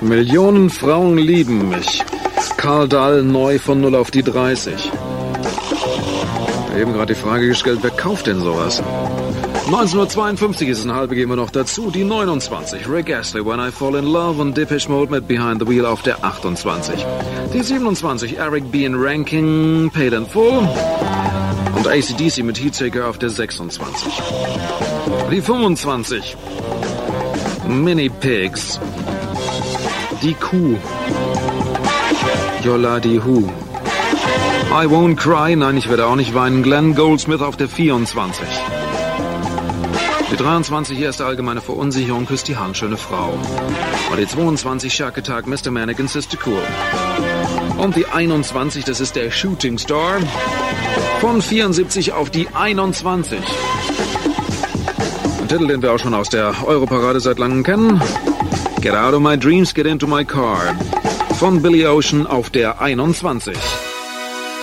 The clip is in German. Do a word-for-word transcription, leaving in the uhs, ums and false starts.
Millionen Frauen lieben mich. Karl Dahl neu von null auf die dreißig. Eben gerade die Frage gestellt, wer kauft denn sowas? neunzehnhundertzweiundfünfzig ist es, eine halbe geben wir noch dazu. Die neunundzwanzig, Rick Astley, When I Fall in Love und Depeche Mode mit Behind the Wheel auf der achtundzwanzig. Die siebenundzwanzig, Eric B. in Ranking, Paid in Full. Und A C D C mit Heatseeker auf der sechsundzwanzig. Die fünfundzwanzig, Mini Pigs. Die Kuh. Yola die Hu. I Won't Cry, nein, ich werde auch nicht weinen. Glenn Goldsmith auf der vierundzwanzig. Die dreiundzwanzig, erste allgemeine Verunsicherung, küsst die Hand, schöne Frau. Und die zweiundzwanzig, Shark Attack, Mister Mannequin, Sister Cool. Und die einundzwanzig, das ist der Shooting Star. Von vierundsiebzig auf die einundzwanzig. Ein Titel, den wir auch schon aus der Europarade seit langem kennen. Get Out of My Dreams, Get Into My Car. Von Billy Ocean auf der einundzwanzig.